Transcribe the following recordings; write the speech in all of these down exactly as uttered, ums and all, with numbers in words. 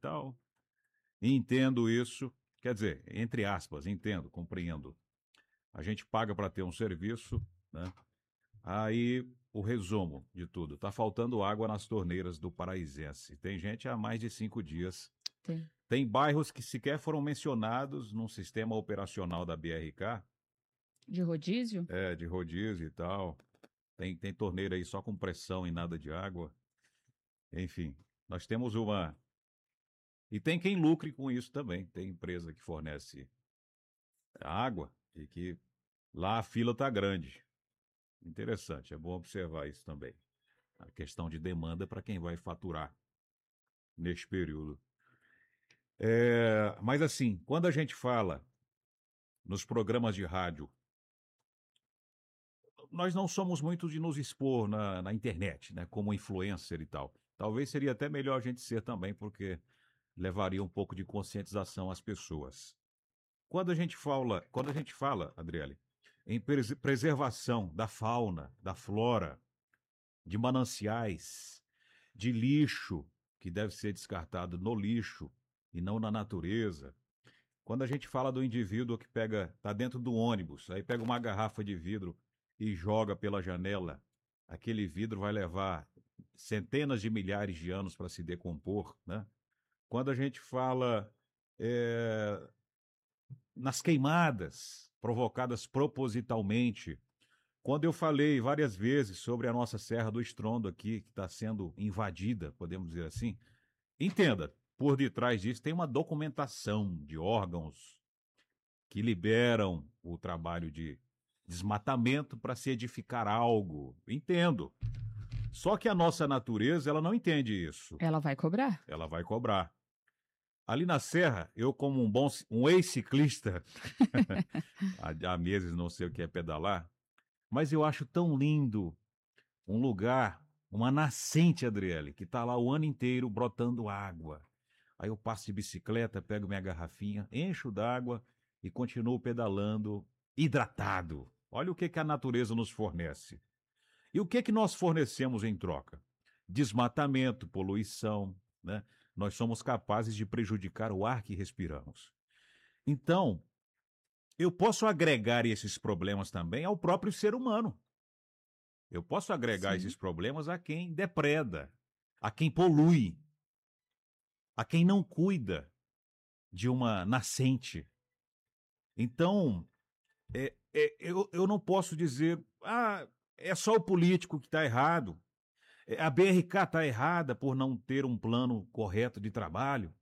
tal. Entendo isso, quer dizer, entre aspas, entendo, compreendo. A gente paga para ter um serviço, né? Aí, o resumo de tudo. Está faltando água nas torneiras do Paraísense. Tem gente há mais de cinco dias. Tem. Tem bairros que sequer foram mencionados num sistema operacional da B R K. De rodízio? É, de rodízio e tal. Tem, tem torneira aí só com pressão e nada de água. Enfim, nós temos uma... E tem quem lucre com isso também. Tem empresa que fornece água e que lá a fila está grande. Interessante, é bom observar isso também. A questão de demanda para quem vai faturar neste período. É, mas assim, quando a gente fala nos programas de rádio, nós não somos muito de nos expor na, na internet, né, como influencer e tal. Talvez seria até melhor a gente ser também, porque levaria um pouco de conscientização às pessoas. Quando a gente fala, quando a gente fala, Adriele, em pres- preservação da fauna, da flora, de mananciais, de lixo que deve ser descartado no lixo e não na natureza. Quando a gente fala do indivíduo que pega, está dentro do ônibus, aí pega uma garrafa de vidro e joga pela janela, aquele vidro vai levar centenas de milhares de anos para se decompor, né? Quando a gente fala é, nas queimadas provocadas propositalmente, quando eu falei várias vezes sobre a nossa Serra do Estrondo aqui, que está sendo invadida, podemos dizer assim, entenda, por detrás disso tem uma documentação de órgãos que liberam o trabalho de desmatamento para se edificar algo. Entendo. Só que a nossa natureza, ela não entende isso. Ela vai cobrar. Ela vai cobrar. Ali na Serra, eu como um bom um ex-ciclista, há, há meses não sei o que é pedalar, mas eu acho tão lindo um lugar, uma nascente, Adriele, que está lá o ano inteiro brotando água. Aí eu passo de bicicleta, pego minha garrafinha, encho d'água e continuo pedalando hidratado. Olha o que, que a natureza nos fornece. E o que, que nós fornecemos em troca? Desmatamento, poluição, né? Nós somos capazes de prejudicar o ar que respiramos. Então, eu posso agregar esses problemas também ao próprio ser humano. Eu posso agregar Sim. esses problemas a quem depreda, a quem polui, a quem não cuida de uma nascente. Então, é, é, eu, eu não posso dizer, ah, é só o político que está errado, a B R K está errada por não ter um plano correto de trabalho.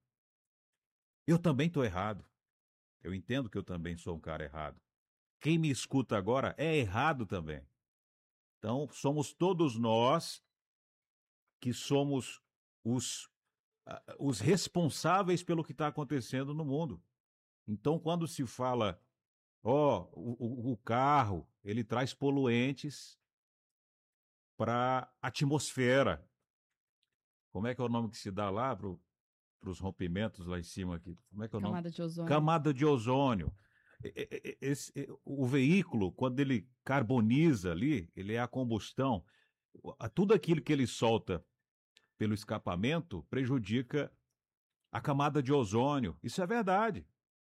Eu também estou errado. Eu entendo que eu também sou um cara errado. Quem me escuta agora é errado também. Então, somos todos nós que somos os, os responsáveis pelo que está acontecendo no mundo. Então, quando se fala, ó, oh, o, o carro, ele traz poluentes para a atmosfera. Como é que é o nome que se dá lá para os rompimentos lá em cima aqui? Como é que é o nome? Camada de ozônio. Camada de ozônio. Esse, o veículo, quando ele carboniza ali, ele é a combustão, tudo aquilo que ele solta pelo escapamento prejudica a camada de ozônio. Isso é verdade.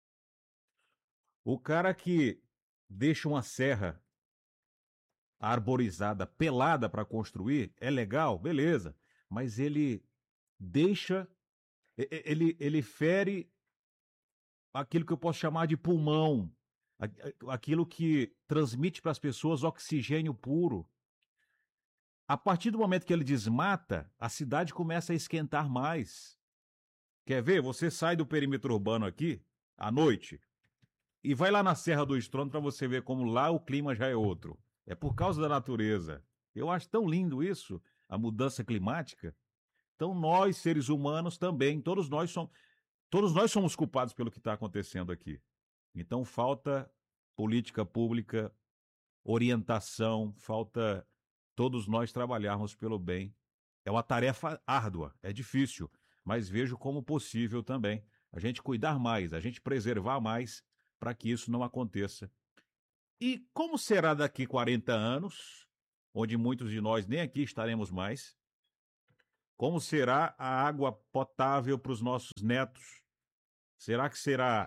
O cara que deixa uma serra arborizada, pelada para construir, é legal, beleza. Mas ele deixa, ele, ele fere aquilo que eu posso chamar de pulmão, aquilo que transmite para as pessoas oxigênio puro. A partir do momento que ele desmata, a cidade começa a esquentar mais. Quer ver? Você sai do perímetro urbano aqui, à noite, e vai lá na Serra do Estrondo para você ver como lá o clima já é outro. É por causa da natureza. Eu acho tão lindo isso, a mudança climática. Então nós, seres humanos, também, todos nós somos, todos nós somos culpados pelo que está acontecendo aqui. Então falta política pública, orientação, falta todos nós trabalharmos pelo bem. É uma tarefa árdua, é difícil, mas vejo como possível também a gente cuidar mais, a gente preservar mais para que isso não aconteça. E como será daqui quarenta anos, onde muitos de nós nem aqui estaremos mais, Como será a água potável para os nossos netos? Será que será,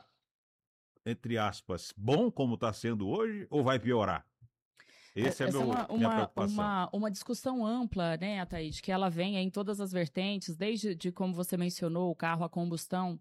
entre aspas, bom como está sendo hoje ou vai piorar? Esse é Essa é meu, uma, minha uma, preocupação. uma, uma discussão ampla, né, Ataíde, que ela vem em todas as vertentes, desde, de, como você mencionou, o carro a combustão,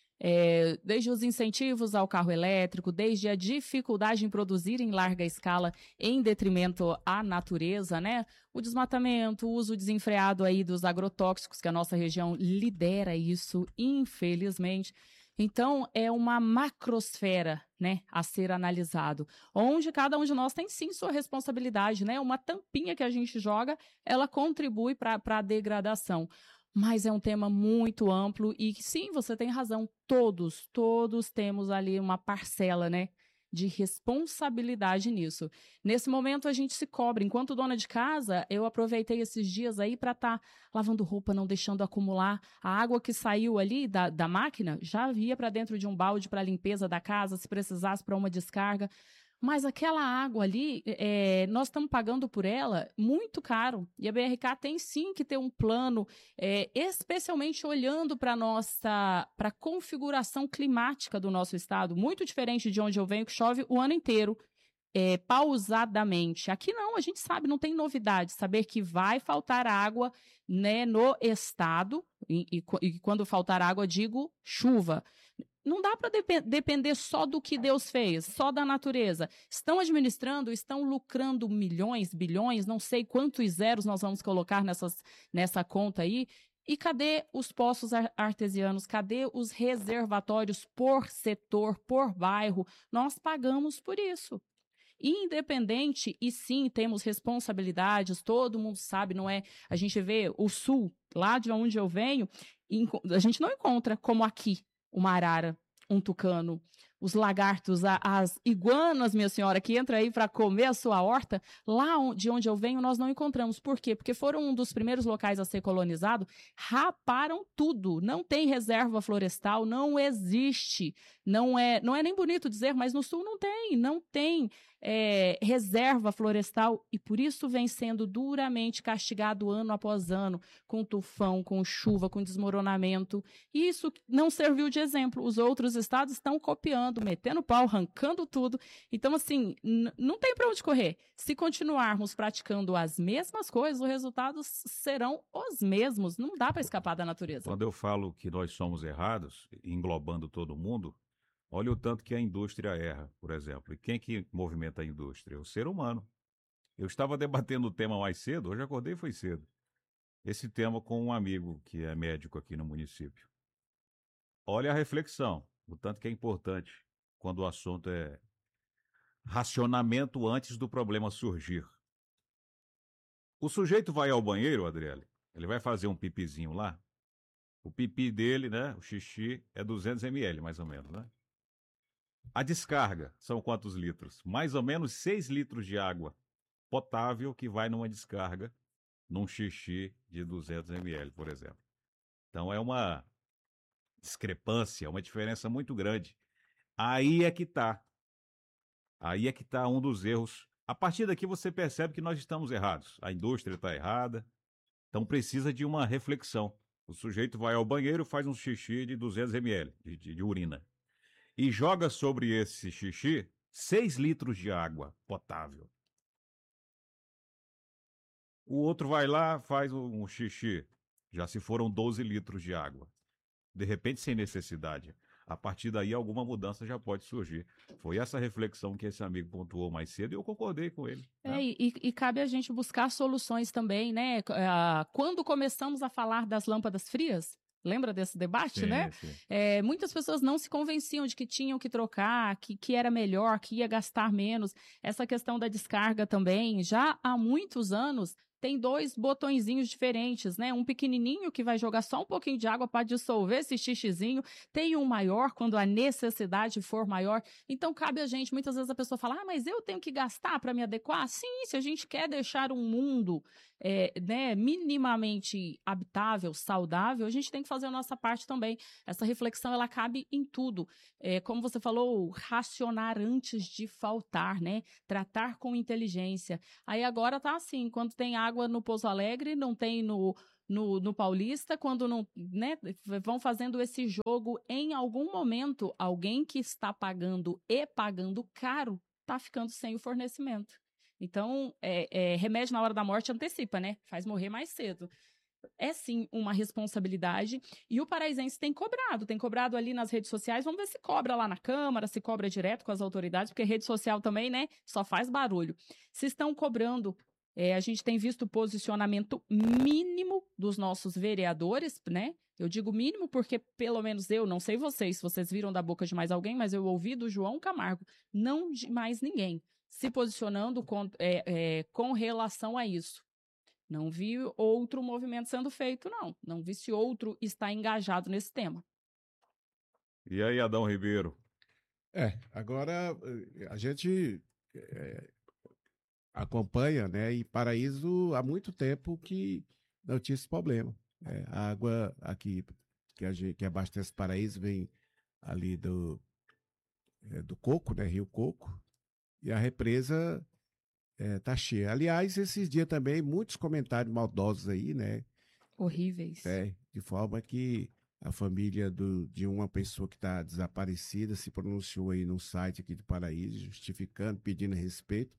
é, desde os incentivos ao carro elétrico, desde a dificuldade em produzir em larga escala em detrimento à natureza, né? O desmatamento, o uso desenfreado aí dos agrotóxicos, que a nossa região lidera isso, infelizmente. Então, é uma macrosfera, né, a ser analisado, onde cada um de nós tem sim sua responsabilidade, né? Uma tampinha que a gente joga, ela contribui para a degradação. Mas é um tema muito amplo e sim, você tem razão, todos, todos temos ali uma parcela, né, de responsabilidade nisso. Nesse momento a gente se cobra. Enquanto dona de casa, eu aproveitei esses dias aí para estar tá lavando roupa, não deixando acumular. A água que saiu ali da, da máquina já ia para dentro de um balde para limpeza da casa, se precisasse para uma descarga. Mas aquela água ali, é, nós estamos pagando por ela muito caro. E a B R K tem sim que ter um plano, é, especialmente olhando para a nossa, para a configuração climática do nosso estado, muito diferente de onde eu venho, que chove o ano inteiro. É, pausadamente. Aqui não, a gente sabe, não tem novidade. Saber que vai faltar água, né, no estado, e, e, e quando faltar água, digo chuva. Não dá para dep depender só do que Deus fez, só da natureza. Estão administrando, estão lucrando milhões, bilhões, não sei quantos zeros nós vamos colocar nessas, nessa conta aí. E cadê os poços artesianos? Cadê os reservatórios por setor, por bairro? Nós pagamos por isso. Independente, e sim, temos responsabilidades, todo mundo sabe, não é? A gente vê o sul, lá de onde eu venho, a gente não encontra, como aqui, uma arara, um tucano, os lagartos, a, as iguanas, minha senhora, que entra aí para comer a sua horta, lá de onde eu venho nós não encontramos. Por quê? Porque foram um dos primeiros locais a ser colonizado, raparam tudo, não tem reserva florestal, não existe, não é, não é nem bonito dizer, mas no sul não tem, não tem é, reserva florestal e por isso vem sendo duramente castigado ano após ano, com tufão, com chuva, com desmoronamento. E isso não serviu de exemplo. Os outros estados estão copiando, metendo pau, arrancando tudo. Então, assim, não tem para onde correr. Se continuarmos praticando as mesmas coisas, os resultados serão os mesmos. Não dá para escapar da natureza. Quando eu falo que nós somos errados, englobando todo mundo, olha o tanto que a indústria erra, por exemplo. E quem que movimenta a indústria? O ser humano. Eu estava debatendo o tema mais cedo, hoje acordei e foi cedo. Esse tema com um amigo que é médico aqui no município. Olha a reflexão, o tanto que é importante quando o assunto é racionamento antes do problema surgir. O sujeito vai ao banheiro, Adriele, ele vai fazer um pipizinho lá. O pipi dele, né, o xixi, é duzentos mililitros, mais ou menos, né? A descarga são quantos litros? Mais ou menos seis litros de água potável que vai numa descarga, num xixi de duzentos mililitros, por exemplo. Então é uma discrepância, uma diferença muito grande. Aí é que está. Aí é que está um dos erros. A partir daqui você percebe que nós estamos errados. A indústria está errada. Então precisa de uma reflexão. O sujeito vai ao banheiro, faz um xixi de duzentos mililitros de, de, de urina. E joga sobre esse xixi seis litros de água potável. O outro vai lá, faz um xixi. Já se foram doze litros de água. De repente, sem necessidade. A partir daí, alguma mudança já pode surgir. Foi essa reflexão que esse amigo pontuou mais cedo e eu concordei com ele. Né? É, e, e cabe a gente buscar soluções também, né? Quando começamos a falar das lâmpadas frias, lembra desse debate, sim, né? Sim. É, muitas pessoas não se convenciam de que tinham que trocar, que, que era melhor, que ia gastar menos. Essa questão da descarga também, já há muitos anos, tem dois botõezinhos diferentes, né? Um pequenininho que vai jogar só um pouquinho de água para dissolver esse xixizinho. Tem um maior quando a necessidade for maior. Então, cabe a gente, muitas vezes a pessoa fala, ah, mas eu tenho que gastar para me adequar? Sim, se a gente quer deixar um mundo é, né, minimamente habitável, saudável, a gente tem que fazer a nossa parte também. Essa reflexão, ela cabe em tudo. É, como você falou, racionar antes de faltar, né? Tratar com inteligência. Aí agora tá assim, quando tem água no Pouso Alegre, não tem no, no, no Paulista, quando não, né, vão fazendo esse jogo, em algum momento, alguém que está pagando e pagando caro, está ficando sem o fornecimento. Então, é, é, remédio na hora da morte antecipa, né? Faz morrer mais cedo. É sim uma responsabilidade e o paraisense tem cobrado, tem cobrado ali nas redes sociais, vamos ver se cobra lá na Câmara, se cobra direto com as autoridades, porque rede social também, né, só faz barulho. Se estão cobrando, é, a gente tem visto o posicionamento mínimo dos nossos vereadores, né, eu digo mínimo porque pelo menos eu, não sei vocês, se vocês viram da boca de mais alguém, mas eu ouvi do João Camargo, não de mais ninguém, se posicionando com, é, é, com relação a isso. Não vi outro movimento sendo feito, não. Não vi se outro está engajado nesse tema. E aí, Adão Ribeiro? É, agora a gente é, acompanha, né, em Paraíso há muito tempo que não tinha esse problema. É, a água aqui que, a gente, que abastece Paraíso vem ali do, é, do Coco, né, Rio Coco, e a represa É, tá cheia. Aliás, esses dias também, muitos comentários maldosos aí, né? Horríveis. É, de forma que a família do, de uma pessoa que está desaparecida se pronunciou aí no site aqui de Paraíso, justificando, pedindo respeito.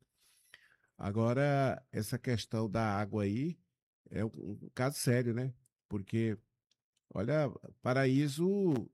Agora, essa questão da água aí é um, um caso sério, né? Porque, olha, Paraíso,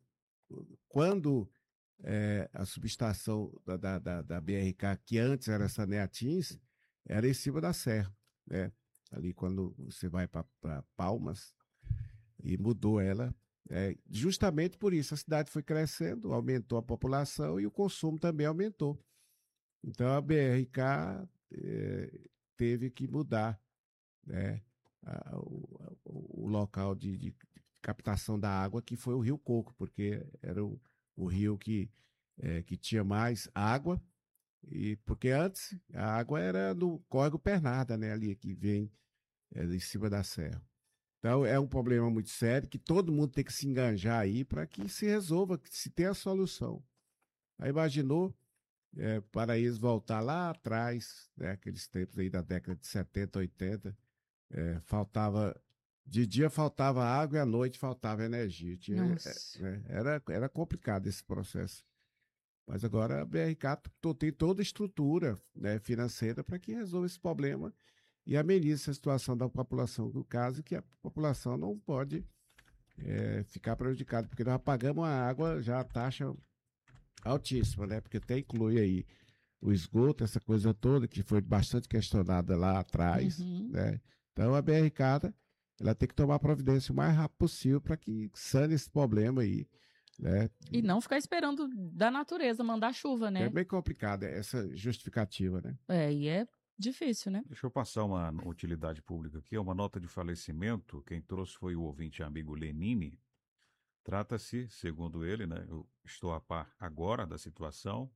quando é, a subestação da, da, da, da B R K, que antes era Saneatins, era em cima da serra, né? Ali quando você vai para Palmas, e mudou ela. É, justamente por isso, a cidade foi crescendo, aumentou a população e o consumo também aumentou. Então a B R K é, teve que mudar, né, a, o, o local de, de captação da água, que foi o Rio Coco, porque era o, o rio que, é, que tinha mais água. E porque antes a água era no córrego Pernada, né, ali que vem é, em cima da serra. Então é um problema muito sério que todo mundo tem que se enganjar aí para que se resolva, que se tenha a solução. Aí imaginou é, Paraíso voltar lá atrás, né, aqueles tempos aí da década de setenta, oitenta, é, faltava de dia faltava água e à noite faltava energia. Tinha, é, né, era, era complicado esse processo. Mas agora a B R K tem toda a estrutura, né, financeira para que resolva esse problema e amenize essa situação da população, no caso que a população não pode é, ficar prejudicada, porque nós pagamos a água já a taxa altíssima, né? Porque até inclui aí o esgoto, essa coisa toda que foi bastante questionada lá atrás, uhum. né? Então a B R K ela tem que tomar providência o mais rápido possível para que sane esse problema aí. Né? E não ficar esperando da natureza mandar chuva, né? É bem complicado essa justificativa, né? É, e é difícil, né? Deixa eu passar uma utilidade pública aqui, uma nota de falecimento. Quem trouxe foi o ouvinte amigo Lenine. Trata-se, segundo ele, né? Eu estou a par agora da situação.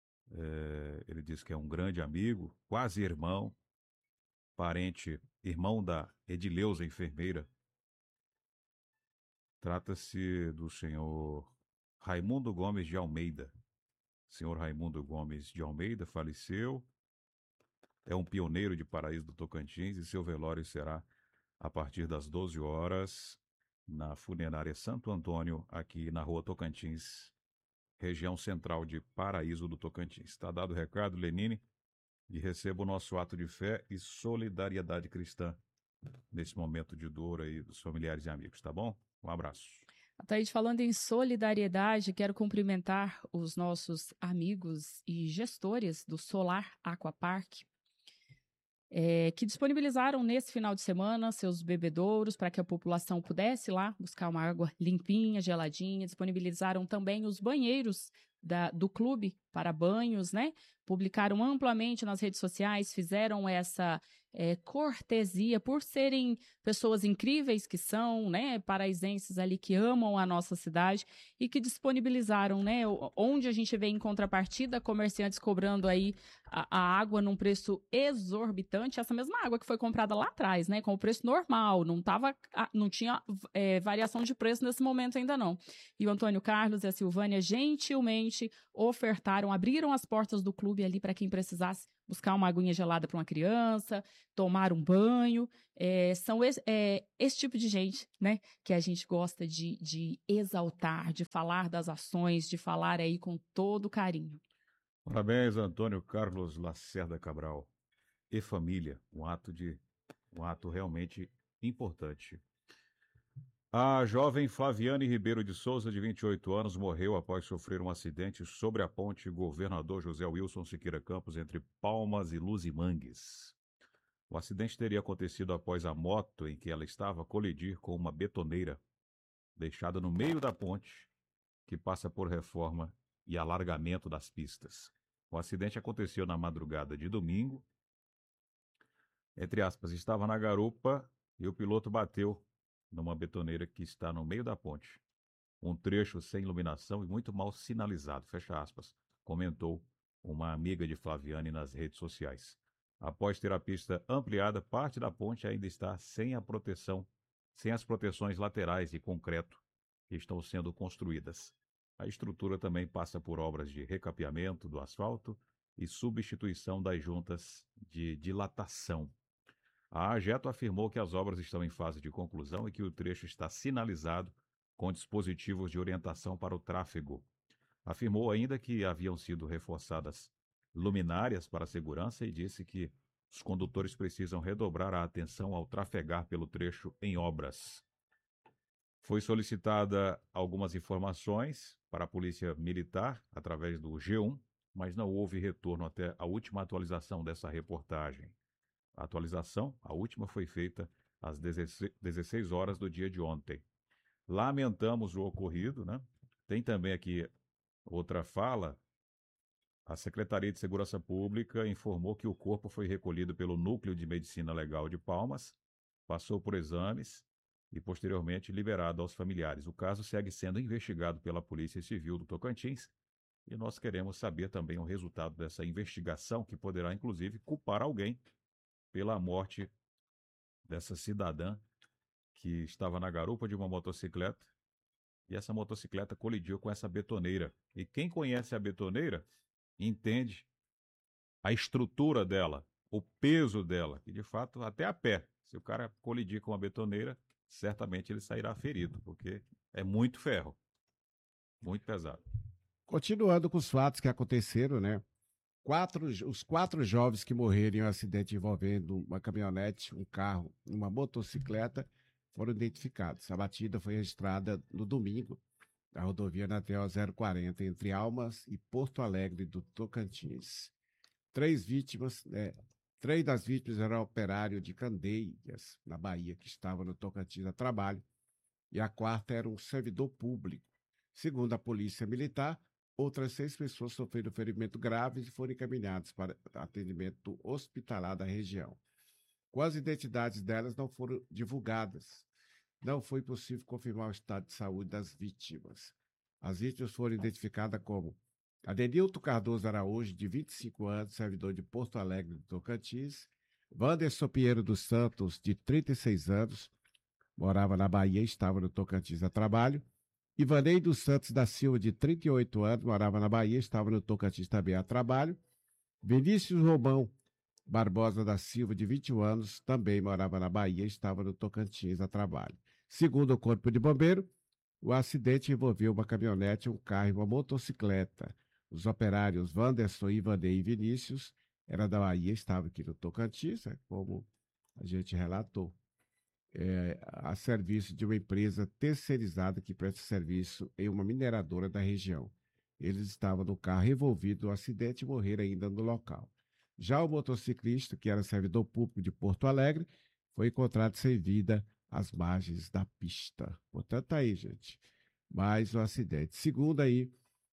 É, ele diz que é um grande amigo, quase irmão, parente, irmão da Edileuza, enfermeira. Trata-se do senhor Raimundo Gomes de Almeida. O senhor Raimundo Gomes de Almeida faleceu. É um pioneiro de Paraíso do Tocantins e seu velório será a partir das doze horas na funerária Santo Antônio, aqui na rua Tocantins, região central de Paraíso do Tocantins. Está dado o recado, Lenine, e receba o nosso ato de fé e solidariedade cristã nesse momento de dor aí dos familiares e amigos, tá bom? Um abraço. Thaís, falando em solidariedade, quero cumprimentar os nossos amigos e gestores do Solar Aquapark, é, que disponibilizaram nesse final de semana seus bebedouros para que a população pudesse ir lá buscar uma água limpinha, geladinha. Disponibilizaram também os banheiros da, do clube para banhos, né? Publicaram amplamente nas redes sociais, fizeram essa é, cortesia por serem pessoas incríveis que são, né? Paraisenses ali que amam a nossa cidade e que disponibilizaram, né? Onde a gente vê em contrapartida comerciantes cobrando aí a, a água num preço exorbitante, essa mesma água que foi comprada lá atrás, né? Com o preço normal, não tava, não tinha é, variação de preço nesse momento ainda não. E o Antônio Carlos e a Silvânia gentilmente ofertaram, abriram as portas do clube ali para quem precisasse buscar uma aguinha gelada para uma criança, tomar um banho. É, são esse, é, esse tipo de gente, né, que a gente gosta de, de exaltar, de falar das ações, de falar aí com todo carinho. Parabéns, Antônio Carlos Lacerda Cabral. E família, um ato de um ato realmente importante. A jovem Flaviane Ribeiro de Souza, de vinte e oito anos, morreu após sofrer um acidente sobre a ponte Governador José Wilson Siqueira Campos, entre Palmas e Luzimangues. O acidente teria acontecido após a moto em que ela estava colidir com uma betoneira, deixada no meio da ponte, que passa por reforma e alargamento das pistas. O acidente aconteceu na madrugada de domingo. Entre aspas, estava na garupa e o piloto bateu numa betoneira que está no meio da ponte. Um trecho sem iluminação e muito mal sinalizado, fecha aspas, comentou uma amiga de Flaviane nas redes sociais. Após ter a pista ampliada, parte da ponte ainda está sem a proteção, sem as proteções laterais de concreto que estão sendo construídas. A estrutura também passa por obras de recapeamento do asfalto e substituição das juntas de dilatação. A Ageto afirmou que as obras estão em fase de conclusão e que o trecho está sinalizado com dispositivos de orientação para o tráfego. Afirmou ainda que haviam sido reforçadas luminárias para a segurança e disse que os condutores precisam redobrar a atenção ao trafegar pelo trecho em obras. Foi solicitada algumas informações para a Polícia Militar através do G um, mas não houve retorno até a última atualização dessa reportagem. A atualização, a última, foi feita às dezesseis horas do dia de ontem. Lamentamos o ocorrido, né? Tem também aqui outra fala. A Secretaria de Segurança Pública informou que o corpo foi recolhido pelo Núcleo de Medicina Legal de Palmas, passou por exames e posteriormente liberado aos familiares. O caso segue sendo investigado pela Polícia Civil do Tocantins e nós queremos saber também o resultado dessa investigação, que poderá inclusive culpar alguém pela morte dessa cidadã que estava na garupa de uma motocicleta e essa motocicleta colidiu com essa betoneira. E quem conhece a betoneira entende a estrutura dela, o peso dela, que de fato até a pé, se o cara colidir com a betoneira, certamente ele sairá ferido, porque é muito ferro, muito pesado. Continuando com os fatos que aconteceram, né? Quatro, os quatro jovens que morreram em um acidente envolvendo uma caminhonete, um carro, uma motocicleta, foram identificados. A batida foi registrada no domingo, na rodovia Anatel zero quarenta, entre Almas e Porto Alegre do Tocantins. Três vítimas, né? Três das vítimas eram operários de Candeias, na Bahia, que estavam no Tocantins a trabalho, e a quarta era um servidor público. Segundo a Polícia Militar, outras seis pessoas sofreram ferimentos graves e foram encaminhadas para atendimento hospitalar da região. Com as identidades delas não foram divulgadas, não foi possível confirmar o estado de saúde das vítimas. As vítimas foram identificadas como Adenilton Cardoso Araújo, de vinte e cinco anos, servidor de Porto Alegre do Tocantins; Wanderson Pinheiro dos Santos, de trinta e seis anos, morava na Bahia e estava no Tocantins a trabalho; Ivanei dos Santos da Silva, de trinta e oito anos, morava na Bahia, estava no Tocantins também a trabalho; Vinícius Romão Barbosa da Silva, de vinte e um anos, também morava na Bahia, estava no Tocantins a trabalho. Segundo o Corpo de Bombeiro, o acidente envolveu uma caminhonete, um carro e uma motocicleta. Os operários Wanderson, Ivanei e Vinícius eram da Bahia, estavam aqui no Tocantins, como a gente relatou, é, a serviço de uma empresa terceirizada que presta serviço em uma mineradora da região. Eles estavam no carro envolvido no acidente e morreram ainda no local. Já o motociclista, que era servidor público de Porto Alegre, foi encontrado sem vida às margens da pista. Portanto, aí, gente, mais um acidente. Segundo aí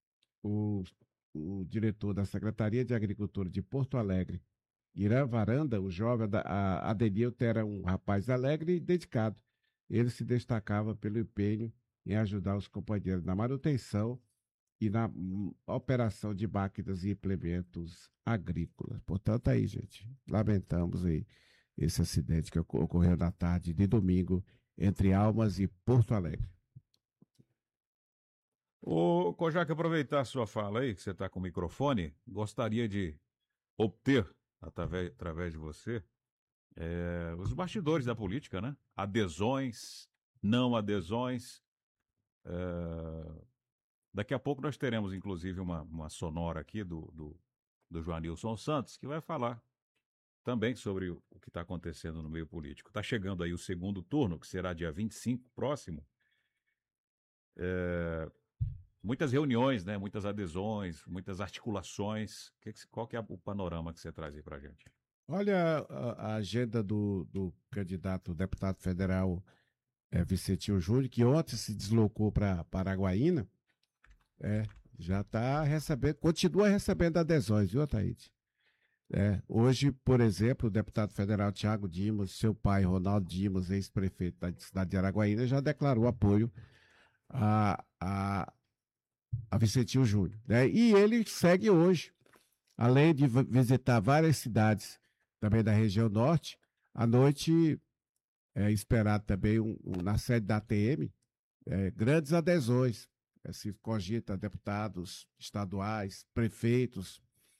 o, o diretor da Secretaria de Agricultura de Porto Alegre, Irã Varanda, o jovem Adenilton era um rapaz alegre e dedicado. Ele se destacava pelo empenho em ajudar os companheiros na manutenção e na hum, operação de máquinas e implementos agrícolas. Portanto, aí, gente, lamentamos aí esse acidente que ocorreu na tarde de domingo entre Almas e Porto Alegre. Ô, Kojak, aproveitar a sua fala aí, que você está com o microfone, gostaria de obter através, através de você, é, os bastidores da política, né? Adesões, não adesões. É, daqui a pouco nós teremos, inclusive, uma, uma sonora aqui do, do, do Joanilson Santos, que vai falar também sobre o, o que está acontecendo no meio político. Está chegando aí o segundo turno, que será dia vinte e cinco, próximo. É, muitas reuniões, né? Muitas adesões, muitas articulações. Que que, qual que é o panorama que você traz aí para a gente? Olha a, a agenda do, do candidato deputado federal é, Vicentinho Júnior, que ontem se deslocou para Paraguaína, é, já está recebendo, continua recebendo adesões, viu, Ataíde? É, hoje, por exemplo, o deputado federal Tiago Dimas, seu pai Ronaldo Dimas, ex-prefeito da cidade de Araguaína, já declarou apoio a, a, a Vicentinho Júnior, né? E ele segue hoje, além de visitar várias cidades também da região norte, à noite é esperado também um, um, na sede da A T M é, grandes adesões. É, se cogita deputados estaduais, prefeitos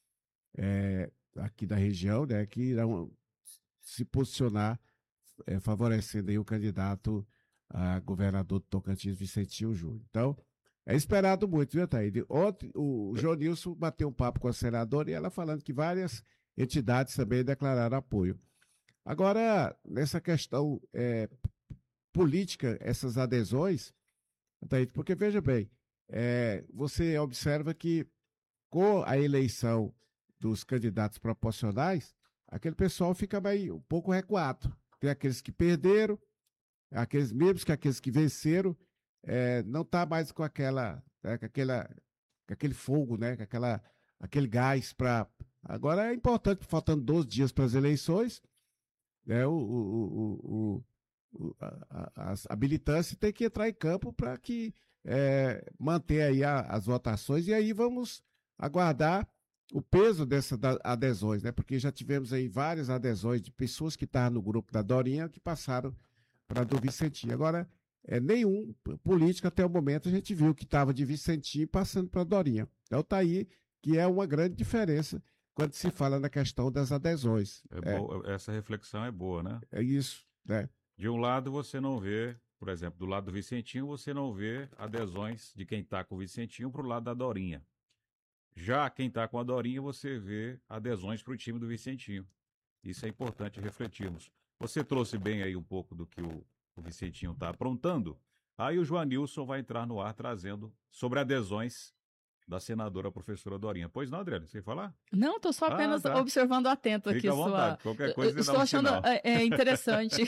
é, aqui da região, né, que irão se posicionar é, favorecendo aí o candidato a governador do Tocantins, Vicentinho Júnior. Então, é esperado muito, viu, Ataíde? Ontem o João Nilson bateu um papo com a senadora e ela falando que várias entidades também declararam apoio. Agora, nessa questão é, política, essas adesões, Ataíde, porque veja bem, é, você observa que com a eleição dos candidatos proporcionais, aquele pessoal fica meio, um pouco recuado. Tem aqueles que perderam, aqueles mesmos que aqueles que venceram, é, não está mais com aquela, né, com aquela, com aquele fogo, né, com aquela, aquele gás para. Agora é importante, faltando doze dias para as eleições, né, o, o, o, o, a, a, a militância tem que entrar em campo para que é, manter aí a, as votações, e aí vamos aguardar o peso dessas adesões, né? Porque já tivemos aí várias adesões de pessoas que estavam no grupo da Dorinha que passaram para do Vicentinho. Agora, é, nenhum político até o momento a gente viu que estava de Vicentinho passando para a Dorinha. Então tá aí que é uma grande diferença quando se fala na questão das adesões. É é. Boa, essa reflexão é boa, né? É isso, né? De um lado você não vê, por exemplo, do lado do Vicentinho, você não vê adesões de quem está com o Vicentinho para o lado da Dorinha. Já quem está com a Dorinha, você vê adesões para o time do Vicentinho. Isso é importante refletirmos. Você trouxe bem aí um pouco do que o, o Vicentinho está aprontando. Aí o Joanilson vai entrar no ar trazendo sobre adesões da senadora professora Dorinha. Pois não, Adriana, você ia falar? Não, estou só apenas ah, tá. observando atento aqui. Fica à vontade. Sua... Qualquer coisa você Estou dá um achando é, é interessante.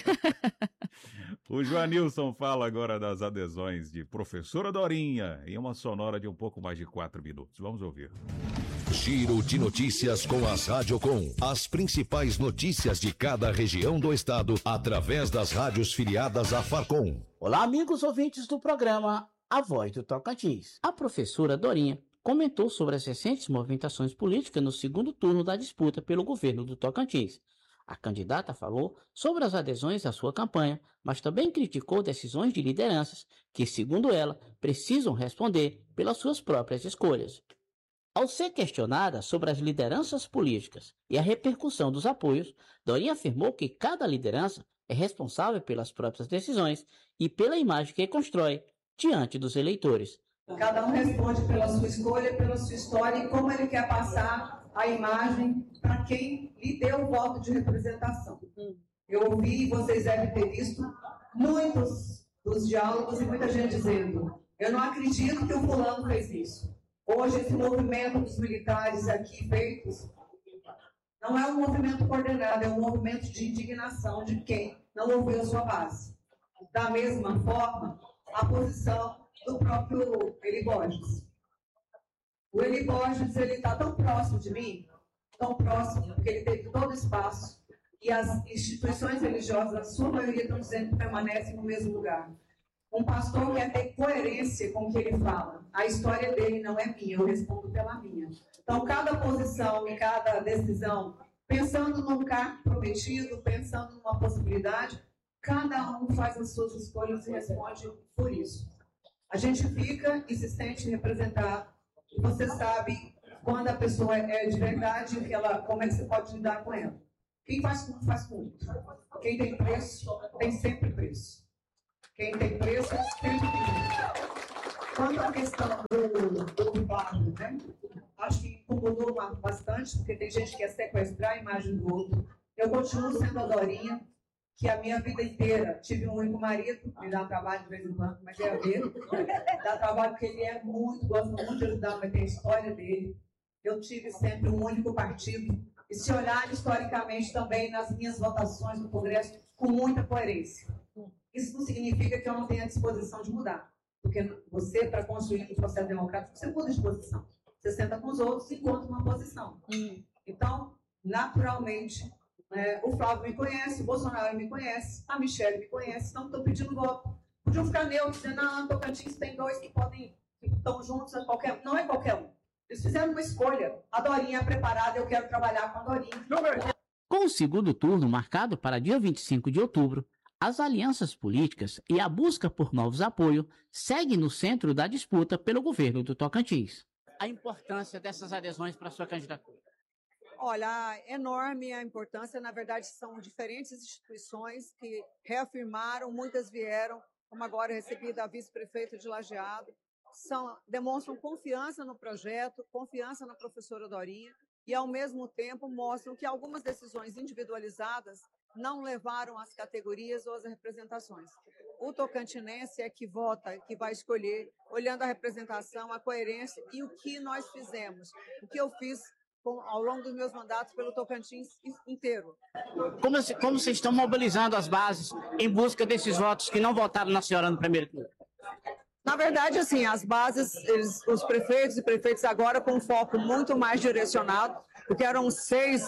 O Joanilson fala agora das adesões de professora Dorinha em uma sonora de um pouco mais de quatro minutos. Vamos ouvir. Giro de notícias com as Radiocom. As principais notícias de cada região do estado através das rádios filiadas à Farcom. Olá, amigos ouvintes do programa A Voz do Tocantins. A professora Dorinha comentou sobre as recentes movimentações políticas no segundo turno da disputa pelo governo do Tocantins. A candidata falou sobre as adesões à sua campanha, mas também criticou decisões de lideranças que, segundo ela, precisam responder pelas suas próprias escolhas. Ao ser questionada sobre as lideranças políticas e a repercussão dos apoios, Dorinha afirmou que cada liderança é responsável pelas próprias decisões e pela imagem que constrói diante dos eleitores. Cada um responde pela sua escolha, pela sua história e como ele quer passar a imagem para quem lhe deu o voto de representação. Eu ouvi, vocês devem ter visto, muitos dos diálogos e muita gente dizendo: eu não acredito que o fulano fez isso. Hoje, esse movimento dos militares aqui feitos não é um movimento coordenado, é um movimento de indignação de quem não ouviu a sua base. Da mesma forma, a posição do próprio Eli Borges. O Eli Borges está tão próximo de mim, tão próximo, porque ele teve todo o espaço, e as instituições religiosas, a sua maioria, estão dizendo que permanecem no mesmo lugar. Um pastor quer ter coerência com o que ele fala. A história dele não é minha, eu respondo pela minha. Então, cada posição e cada decisão, pensando num cargo prometido, pensando numa possibilidade, cada um faz as suas escolhas e responde por isso. A gente fica e se sente representado. E você sabe quando a pessoa é de verdade, que ela, como é que você pode lidar com ela. Quem faz com faz com muito. Quem tem preço, tem sempre preço. Quem tem preço, sempre tem preço. Quanto à questão do, do quadro, né? Acho que incomodou bastante, porque tem gente que quer sequestrar a imagem do outro. Eu continuo sendo a Dorinha, que a minha vida inteira tive um único marido, me dá trabalho de vez em quando, mas é a ver. Dá trabalho porque ele é muito, gosta muito de ajudar, mas tem a história dele. Eu tive sempre um único partido. E se olhar historicamente também nas minhas votações no Congresso, com muita coerência. Isso não significa que eu não tenha disposição de mudar. Porque você, para construir um processo democrático, você muda de posição. Você senta com os outros e encontra uma posição. Então, naturalmente, é, o Flávio me conhece, o Bolsonaro me conhece, a Michelle me conhece, então estou pedindo voto. Podiam ficar neutros, dizendo, não, Tocantins tem dois que podem, que estão juntos, é qualquer, não é qualquer um. Eles fizeram uma escolha. A Dorinha é preparada, eu quero trabalhar com a Dorinha. Com o segundo turno marcado para dia vinte e cinco de outubro, as alianças políticas e a busca por novos apoios seguem no centro da disputa pelo governo do Tocantins. A importância dessas adesões para a sua candidatura? Olha, enorme a importância. Na verdade, são diferentes instituições que reafirmaram, muitas vieram, como agora recebida a vice-prefeita de Lajeado, são, demonstram confiança no projeto, confiança na professora Dorinha e, ao mesmo tempo, mostram que algumas decisões individualizadas não levaram às categorias ou às representações. O tocantinense é que vota, que vai escolher, olhando a representação, a coerência e o que nós fizemos, o que eu fiz com, ao longo dos meus mandatos pelo Tocantins inteiro. Como, como vocês estão mobilizando as bases em busca desses votos que não votaram na senhora no primeiro turno? Na verdade, assim, as bases, eles, os prefeitos e prefeitos agora com um foco muito mais direcionado, porque eram seis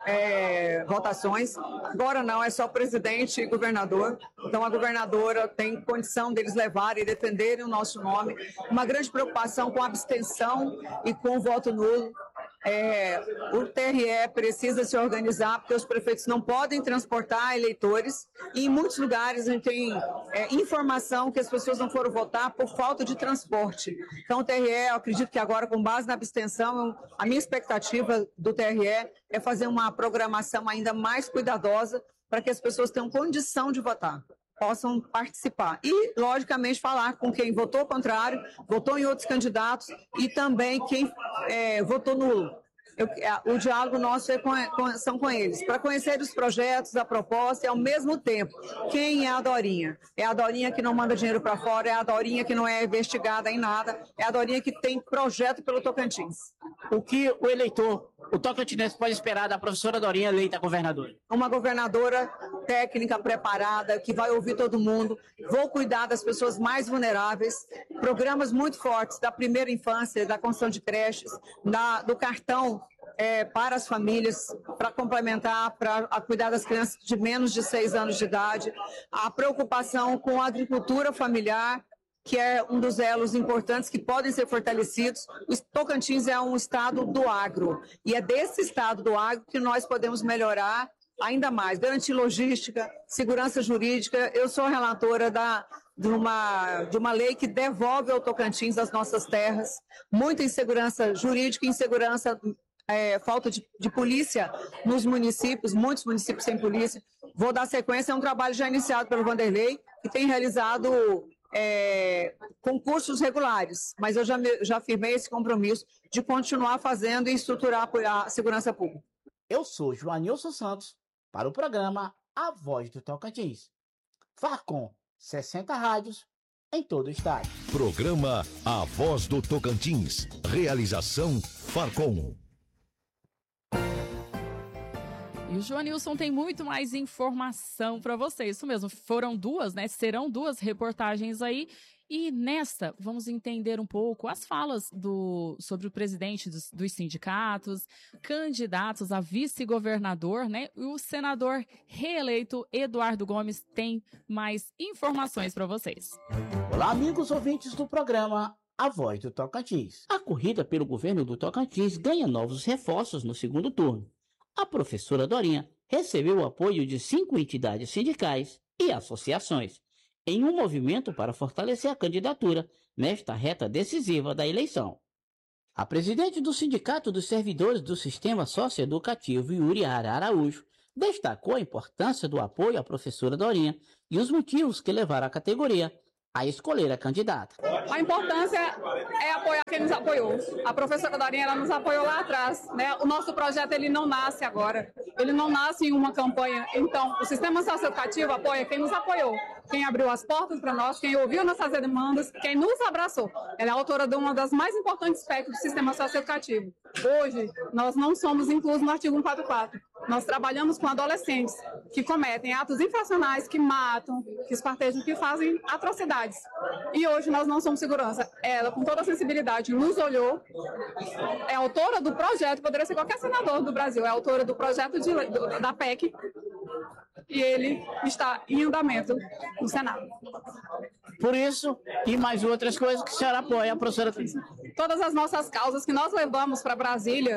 é, votações, agora não, é só presidente e governador. Então a governadora tem condição deles levarem e defenderem o nosso nome. Uma grande preocupação com a abstenção e com o voto nulo. É, o T R E precisa se organizar, porque os prefeitos não podem transportar eleitores, e em muitos lugares a gente tem é, informação que as pessoas não foram votar por falta de transporte. Então o T R E, eu acredito que agora, com base na abstenção, a minha expectativa do T R E é fazer uma programação ainda mais cuidadosa para que as pessoas tenham condição de votar, possam participar. E, logicamente, falar com quem votou ao contrário, votou em outros candidatos e também quem é, votou nulo. Eu, o diálogo nosso é com, com, são com eles, para conhecer os projetos, a proposta e, ao mesmo tempo, quem é a Dorinha? É a Dorinha que não manda dinheiro para fora, é a Dorinha que não é investigada em nada, é a Dorinha que tem projeto pelo Tocantins. O que o eleitor, o tocantinense, pode esperar da professora Dorinha eleita governadora? Uma governadora técnica, preparada, que vai ouvir todo mundo, vou cuidar das pessoas mais vulneráveis, programas muito fortes da primeira infância, da construção de creches, da, do cartão é, para as famílias, para complementar, para cuidar das crianças de menos de seis anos de idade, a preocupação com a agricultura familiar, que é um dos elos importantes que podem ser fortalecidos. O Tocantins é um estado do agro, e é desse estado do agro que nós podemos melhorar ainda mais, garantir logística, segurança jurídica. Eu sou relatora da, de, uma, de uma lei que devolve ao Tocantins as nossas terras, muita insegurança jurídica, insegurança, é, falta de, de polícia nos municípios, muitos municípios sem polícia. Vou dar sequência, é um trabalho já iniciado pelo Vanderlei, que tem realizado é, concursos regulares, mas eu já, me, já firmei esse compromisso de continuar fazendo e estruturar a segurança pública. Eu sou Joanilson Santos, para o programa A Voz do Tocantins. Farcom, sessenta rádios em todo o estado. Programa A Voz do Tocantins. Realização Farcom. E o Joanilson tem muito mais informação para vocês. Isso mesmo, foram duas, né? Serão duas reportagens aí. E nesta, vamos entender um pouco as falas do, sobre o presidente dos, dos sindicatos, candidatos a vice-governador, né? E o senador reeleito Eduardo Gomes tem mais informações para vocês. Olá, amigos ouvintes do programa A Voz do Tocantins. A corrida pelo governo do Tocantins ganha novos reforços no segundo turno. A professora Dorinha recebeu o apoio de cinco entidades sindicais e associações, em um movimento para fortalecer a candidatura nesta reta decisiva da eleição. A presidente do Sindicato dos Servidores do Sistema Socioeducativo, Yuriara Araújo, destacou a importância do apoio à professora Dorinha e os motivos que levaram a categoria a escolher a candidata. A importância é apoiar quem nos apoiou. A professora Dorinha, ela nos apoiou lá atrás, né? O nosso projeto, ele não nasce agora, ele não nasce em uma campanha. Então, o sistema socioeducativo apoia quem nos apoiou, quem abriu as portas para nós, quem ouviu nossas demandas, quem nos abraçou. Ela é autora de uma das mais importantes aspectos do sistema socioeducativo. Hoje, nós não somos inclusos no artigo cento e quarenta e quatro. Nós trabalhamos com adolescentes que cometem atos infracionais, que matam, que espartejam, que fazem atrocidades. E hoje nós não somos segurança. Ela, com toda a sensibilidade, nos olhou, é autora do projeto, poderia ser qualquer senador do Brasil, é autora do projeto de, do, da P E C, e ele está em andamento no Senado. Por isso, e mais outras coisas que a senhora apoia a professora. Todas as nossas causas que nós levamos para Brasília,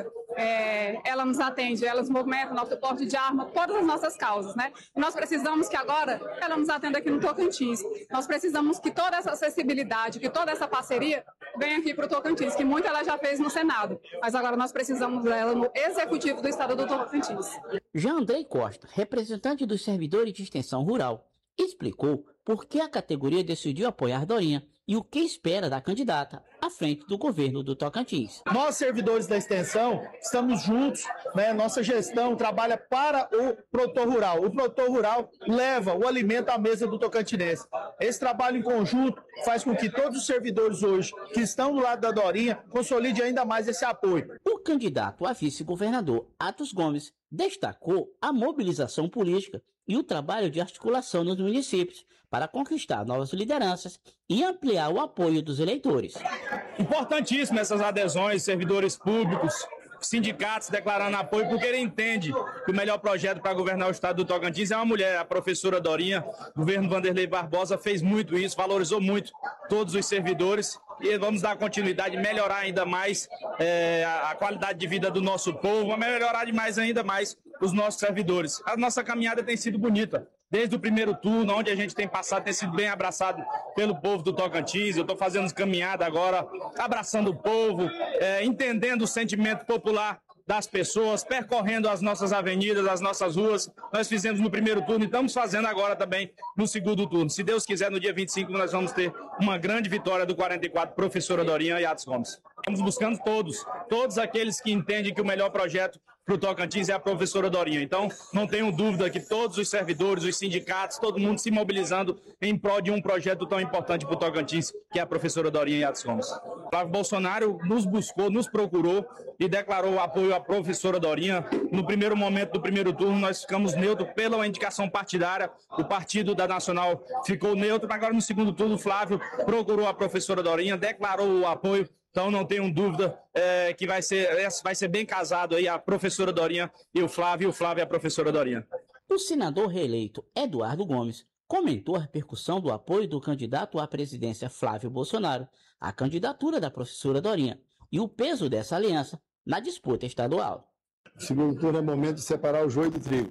é, ela nos atende, ela nos movimenta, nosso porte de arma, todas as nossas causas, né? E nós precisamos que agora ela nos atenda aqui no Tocantins. Nós precisamos que toda essa acessibilidade, que toda essa parceria venha aqui para o Tocantins, que muito ela já fez no Senado, mas agora nós precisamos dela no Executivo do Estado do Tocantins. Já Andrei Costa, representante dos servidores de extensão rural, explicou por que a categoria decidiu apoiar Dorinha e o que espera da candidata à frente do governo do Tocantins. Nós, servidores da extensão, estamos juntos, né? Nossa gestão trabalha para o produtor rural. O produtor rural leva o alimento à mesa do tocantinense. Esse trabalho em conjunto faz com que todos os servidores hoje que estão do lado da Dorinha consolidem ainda mais esse apoio. O candidato a vice-governador, Atos Gomes, destacou a mobilização política e o trabalho de articulação nos municípios para conquistar novas lideranças e ampliar o apoio dos eleitores. Importantíssimo essas adesões, servidores públicos, sindicatos declarando apoio, porque ele entende que o melhor projeto para governar o estado do Tocantins é uma mulher, a professora Dorinha. O governo Vanderlei Barbosa fez muito isso, valorizou muito todos os servidores e vamos dar continuidade, melhorar ainda mais é, a qualidade de vida do nosso povo, melhorar demais ainda mais os nossos servidores. A nossa caminhada tem sido bonita. Desde o primeiro turno, onde a gente tem passado, tem sido bem abraçado pelo povo do Tocantins. Eu estou fazendo caminhada agora, abraçando o povo, é, entendendo o sentimento popular das pessoas, percorrendo as nossas avenidas, as nossas ruas. Nós fizemos no primeiro turno e estamos fazendo agora também no segundo turno. Se Deus quiser, no dia vinte e cinco nós vamos ter uma grande vitória do quarenta e quatro, professora Dorinha e Atos Gomes. Estamos buscando todos, todos aqueles que entendem que o melhor projeto para o Tocantins é a professora Dorinha. Então, não tenho dúvida que todos os servidores, os sindicatos, todo mundo se mobilizando em prol de um projeto tão importante para o Tocantins, que é a professora Dorinha e Atos Gomes. O Flávio Bolsonaro nos buscou, nos procurou e declarou o apoio à professora Dorinha. No primeiro momento do primeiro turno, nós ficamos neutros pela indicação partidária. O partido da Nacional ficou neutro. Agora, no segundo turno, o Flávio procurou a professora Dorinha, declarou o apoio. Então, não tenho dúvida é, que vai ser, vai ser bem casado aí a professora Dorinha e o Flávio, e o Flávio e a professora Dorinha. O senador reeleito Eduardo Gomes comentou a repercussão do apoio do candidato à presidência Flávio Bolsonaro à candidatura da professora Dorinha e o peso dessa aliança na disputa estadual. O segundo turno é momento de separar o joio do trigo.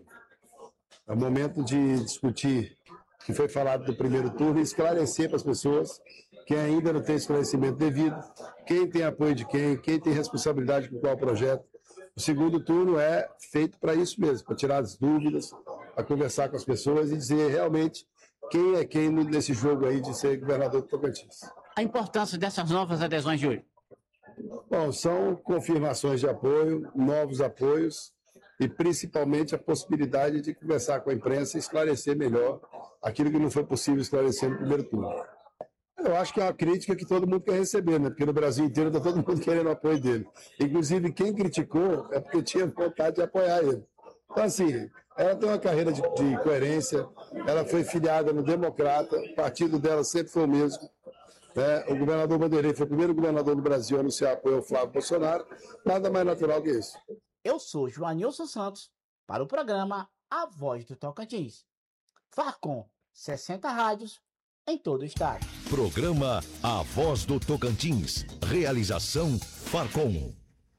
É momento de discutir o que foi falado do primeiro turno e esclarecer para as pessoas quem ainda não tem esclarecimento devido, quem tem apoio de quem, quem tem responsabilidade com qual projeto. O segundo turno é feito para isso mesmo, para tirar as dúvidas, para conversar com as pessoas e dizer realmente quem é quem nesse jogo aí de ser governador do Tocantins. A importância dessas novas adesões de hoje? Bom, são confirmações de apoio, novos apoios e principalmente a possibilidade de conversar com a imprensa e esclarecer melhor aquilo que não foi possível esclarecer no primeiro turno. Eu acho que é uma crítica que todo mundo quer receber, né? Porque no Brasil inteiro está todo mundo querendo o apoio dele. Inclusive, quem criticou é porque tinha vontade de apoiar ele. Então, assim, ela tem uma carreira de, de coerência, ela foi filiada no Democrata, o partido dela sempre foi o mesmo. Né? O governador Vanderlei foi o primeiro governador do Brasil a anunciar apoio ao Flávio Bolsonaro. Nada mais natural que isso. Eu sou Joanilson Santos, para o programa A Voz do Tocantins. Farcom, sessenta rádios em todo o estado. Programa A Voz do Tocantins. Realização Farcom.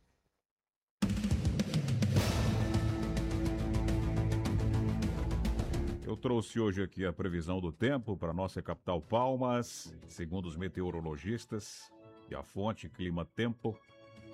Eu trouxe hoje aqui a previsão do tempo para nossa capital Palmas, segundo os meteorologistas e a fonte Clima Tempo.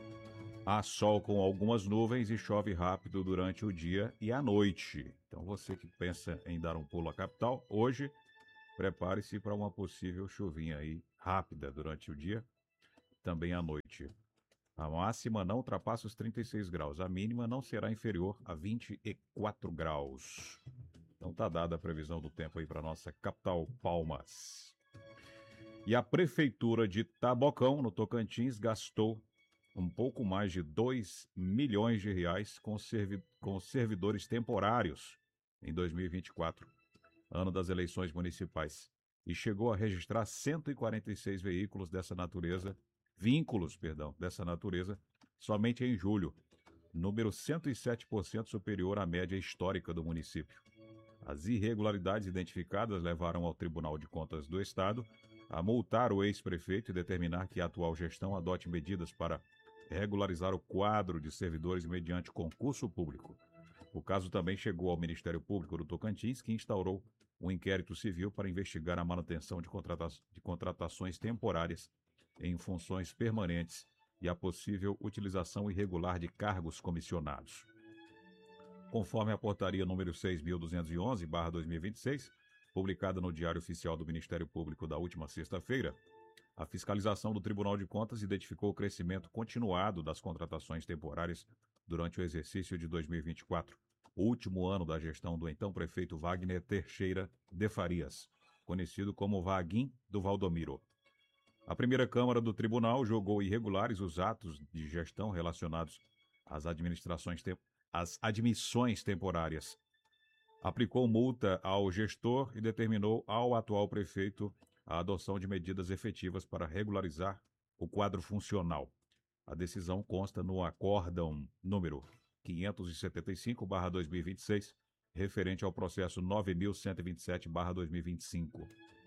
Há sol com algumas nuvens e chove rápido durante o dia e a noite. Então você que pensa em dar um pulo à capital, hoje prepare-se para uma possível chuvinha aí rápida durante o dia, também à noite. A máxima não ultrapassa os trinta e seis graus, a mínima não será inferior a vinte e quatro graus. Então tá dada a previsão do tempo aí para nossa capital, Palmas. E a Prefeitura de Tabocão, no Tocantins, gastou um pouco mais de dois milhões de reais com, servi- com servidores temporários em dois mil e vinte e quatro, ano das eleições municipais, e chegou a registrar cento e quarenta e seis veículos dessa natureza, vínculos, perdão, dessa natureza, somente em julho, número cento e sete por cento superior à média histórica do município. As irregularidades identificadas levaram ao Tribunal de Contas do Estado a multar o ex-prefeito e determinar que a atual gestão adote medidas para regularizar o quadro de servidores mediante concurso público. O caso também chegou ao Ministério Público do Tocantins, que instaurou um inquérito civil para investigar a manutenção de, contrata- de contratações temporárias em funções permanentes e a possível utilização irregular de cargos comissionados. Conforme a portaria número seis mil duzentos e onze barra dois mil e vinte e seis, publicada no Diário Oficial do Ministério Público da última sexta-feira, a fiscalização do Tribunal de Contas identificou o crescimento continuado das contratações temporárias durante o exercício de dois mil e vinte e quatro, o último ano da gestão do então prefeito Wagner Teixeira de Farias, conhecido como Vaguim do Valdomiro. A primeira Câmara do Tribunal julgou irregulares os atos de gestão relacionados às administrações te- às admissões temporárias. Aplicou multa ao gestor e determinou ao atual prefeito a adoção de medidas efetivas para regularizar o quadro funcional. A decisão consta no acórdão número quinhentos e setenta e cinco barra dois mil e vinte e seis, referente ao processo nove mil cento e vinte e sete barra dois mil e vinte e cinco.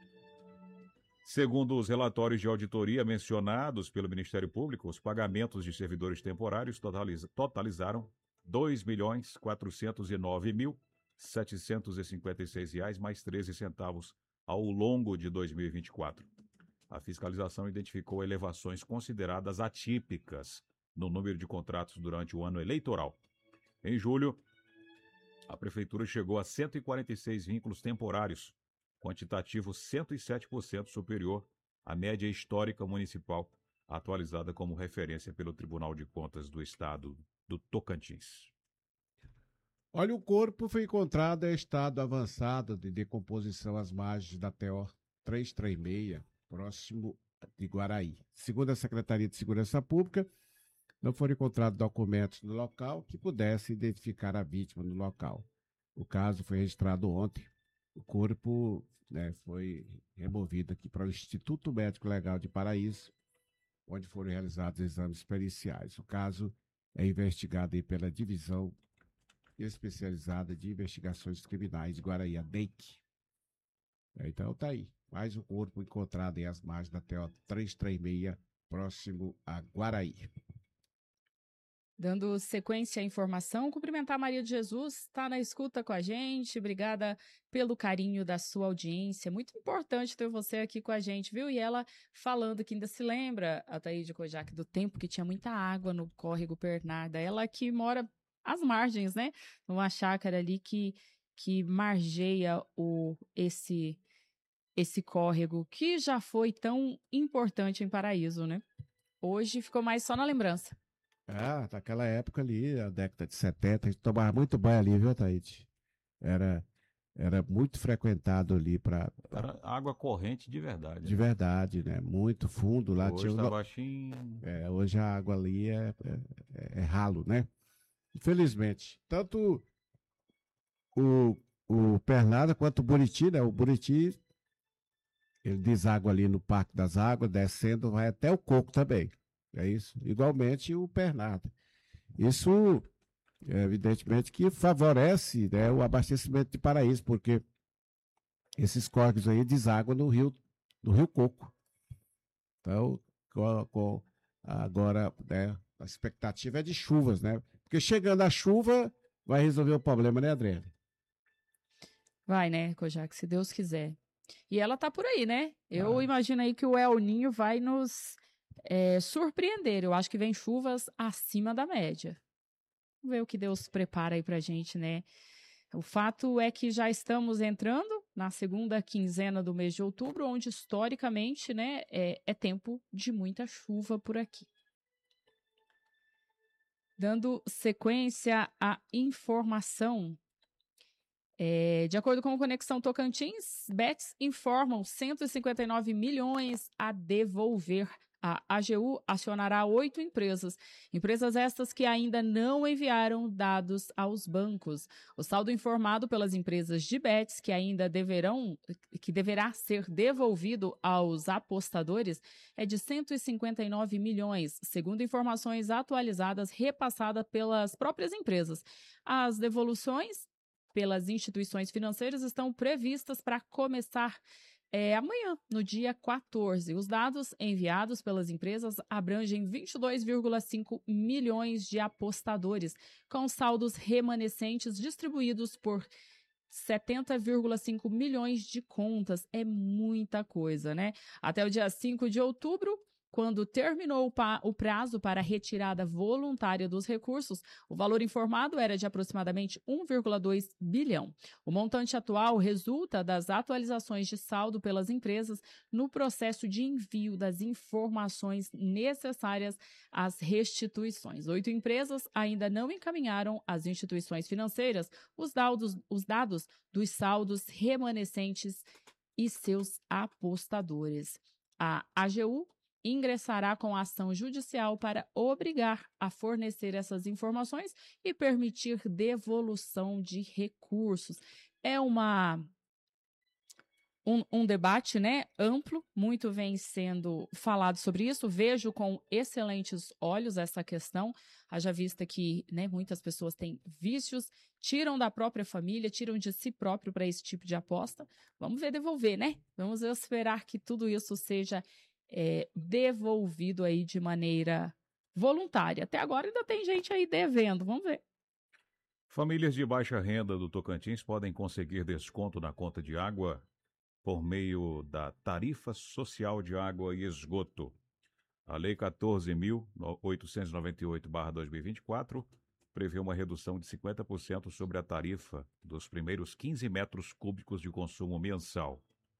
Segundo os relatórios de auditoria mencionados pelo Ministério Público, os pagamentos de servidores temporários totaliza- totalizaram dois milhões quatrocentos e nove mil setecentos e cinquenta e seis reais mais treze centavos ao longo de dois mil e vinte e quatro. A fiscalização identificou elevações consideradas atípicas no número de contratos durante o ano eleitoral. Em julho, a Prefeitura chegou a cento e quarenta e seis vínculos temporários, quantitativo cento e sete por cento superior à média histórica municipal, atualizada como referência pelo Tribunal de Contas do Estado do Tocantins. Olha, o corpo foi encontrado em estado avançado de decomposição às margens da T O trezentos e trinta e seis, próximo de Guaraí. Segundo a Secretaria de Segurança Pública, não foram encontrados documentos no local que pudessem identificar a vítima no local. O caso foi registrado ontem. O corpo, né, foi removido aqui para o Instituto Médico Legal de Paraíso, onde foram realizados exames periciais. O caso é investigado aí pela Divisão Especializada de Investigações Criminais de Guaraí, a D E I C. Então tá aí, mais um corpo encontrado em as margens da T O trezentos e trinta e seis, próximo a Guaraí. Dando sequência à informação, cumprimentar a Maria de Jesus, está na escuta com a gente, obrigada pelo carinho da sua audiência, muito importante ter você aqui com a gente, viu? E ela falando que ainda se lembra, Ataíde Kojak, do tempo que tinha muita água no córrego Bernarda, ela que mora às margens, né? Numa chácara ali que, que margeia o, esse, esse córrego, que já foi tão importante em Paraíso, né? Hoje ficou mais só na lembrança. Ah, naquela época ali, a década de setenta, a gente tomava muito banho ali, viu, Taíde? Era, era muito frequentado ali para... Era água corrente de verdade. De né? verdade, né? Muito fundo lá. Hoje tinha um... tá baixinho. É, hoje a água ali é, é, é ralo, né? Infelizmente. Tanto o, o Pernada quanto o Buriti, né? O Buriti, ele deságua ali no Parque das Águas, descendo, vai até o Coco também. É isso. Igualmente o Pernada. Isso, é, evidentemente, que favorece, né, o abastecimento de Paraíso, porque esses córregos aí deságuam no rio, no rio Coco. Então, com, com, agora, né, a expectativa é de chuvas, né? Porque chegando a chuva, vai resolver o problema, né, Adriana? Vai, né, Kojak, se Deus quiser. E ela tá por aí, né? Eu ah. imagino aí que o El Ninho vai nos... é, surpreender. Eu acho que vem chuvas acima da média. Vamos ver o que Deus prepara aí pra gente, né? O fato é que já estamos entrando na segunda quinzena do mês de outubro, onde historicamente, né, é, é tempo de muita chuva por aqui. Dando sequência à informação, é, de acordo com o Conexão Tocantins, Bets informam cento e cinquenta e nove milhões a devolver. A A G U acionará oito empresas, empresas estas que ainda não enviaram dados aos bancos. O saldo informado pelas empresas de bets que ainda deverão, que deverá ser devolvido aos apostadores é de cento e cinquenta e nove milhões, segundo informações atualizadas repassadas pelas próprias empresas. As devoluções pelas instituições financeiras estão previstas para começar É, amanhã, no dia quatorze. Os dados enviados pelas empresas abrangem vinte e dois vírgula cinco milhões de apostadores, com saldos remanescentes distribuídos por setenta vírgula cinco milhões de contas. É muita coisa, né? Até o dia cinco de outubro, quando terminou o prazo para a retirada voluntária dos recursos, o valor informado era de aproximadamente um vírgula dois bilhão. O montante atual resulta das atualizações de saldo pelas empresas no processo de envio das informações necessárias às restituições. Oito empresas ainda não encaminharam às instituições financeiras os dados, os dados dos saldos remanescentes e seus apostadores. A A G U ingressará com ação judicial para obrigar a fornecer essas informações e permitir devolução de recursos. É uma um, um debate, né, amplo, muito vem sendo falado sobre isso. Vejo com excelentes olhos essa questão, haja vista que, né, muitas pessoas têm vícios, tiram da própria família, tiram de si próprio para esse tipo de aposta. Vamos ver devolver, né? Vamos esperar que tudo isso seja É, devolvido aí de maneira voluntária. Até agora ainda tem gente aí devendo, vamos ver. Famílias de baixa renda do Tocantins podem conseguir desconto na conta de água por meio da Tarifa Social de Água e Esgoto. A Lei quatorze mil oitocentos e noventa e oito barra dois mil e vinte e quatro prevê uma redução de cinquenta por cento sobre a tarifa dos primeiros quinze metros cúbicos de consumo mensal,